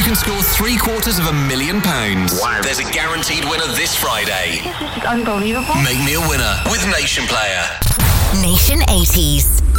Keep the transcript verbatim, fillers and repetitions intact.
can score three quarters of a million pounds. Wow. There's a guaranteed winner this Friday. This is unbelievable. Make me a winner with Nation Player. Nation eighties.